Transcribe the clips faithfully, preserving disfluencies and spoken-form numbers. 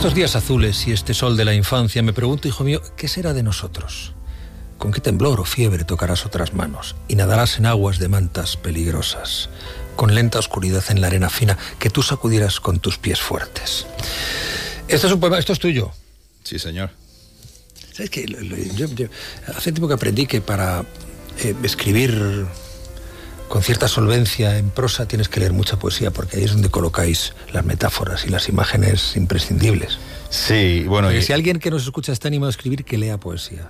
estos días azules y este sol de la infancia me pregunto, hijo mío, ¿qué será de nosotros? ¿Con qué temblor o fiebre tocarás otras manos y nadarás en aguas de mantas peligrosas, con lenta oscuridad en la arena fina que tú sacudieras con tus pies fuertes? Este es un poema, esto es tuyo. Sí, señor. ¿Sabes qué? Yo, yo, hace tiempo que aprendí que para eh, escribir con cierta solvencia en prosa tienes que leer mucha poesía, porque ahí es donde colocáis las metáforas y las imágenes imprescindibles. Sí, bueno... Porque y... si alguien que nos escucha está animado a escribir, que lea poesía.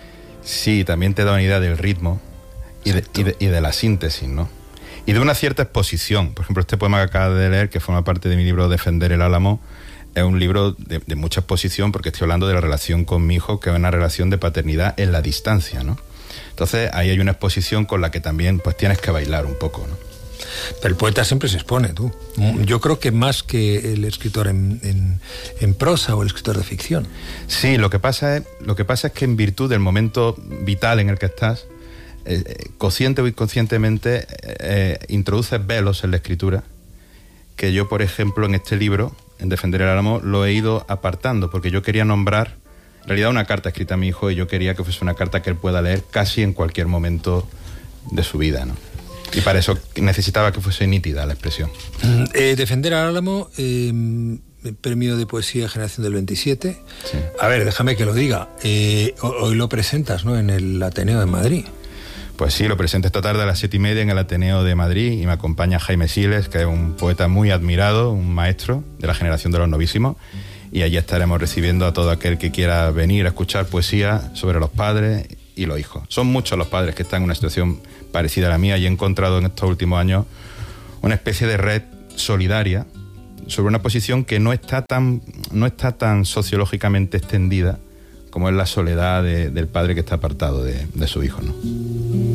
Sí, también te da una idea del ritmo y de, y, de, y de la síntesis, ¿no? Y de una cierta exposición. Por ejemplo, este poema que acabas de leer, que forma parte de mi libro Defender el Álamo, es un libro de, de mucha exposición, porque estoy hablando de la relación con mi hijo, que es una relación de paternidad en la distancia, ¿no? Entonces ahí hay una exposición con la que también pues tienes que bailar un poco, ¿no? Pero el poeta siempre se expone, tú. Yo creo que más que el escritor en, en, en prosa o el escritor de ficción. Sí, lo que pasa es, lo que pasa es que en virtud del momento vital en el que estás, eh, consciente o inconscientemente, eh, introduces velos en la escritura, que yo, por ejemplo, en este libro, en Defender el Álamo, lo he ido apartando, porque yo quería nombrar, en realidad, una carta escrita a mi hijo, y yo quería que fuese una carta que él pueda leer casi en cualquier momento de su vida, ¿no? Y para eso necesitaba que fuese nítida la expresión. Eh, Defender al Álamo, eh, premio de poesía Generación del veintisiete. Sí. A ver, déjame que lo diga. Eh, hoy lo presentas, ¿no?, en el Ateneo de Madrid. Pues sí, lo presento esta tarde a las siete y media en el Ateneo de Madrid, y me acompaña Jaime Siles, que es un poeta muy admirado, un maestro de la generación de los novísimos, y allí estaremos recibiendo a todo aquel que quiera venir a escuchar poesía sobre los padres y los hijos. Son muchos los padres que están en una situación parecida a la mía, y he encontrado en estos últimos años una especie de red solidaria sobre una posición que no está tan, no está tan sociológicamente extendida como es la soledad de, del padre que está apartado de, de su hijo, ¿no?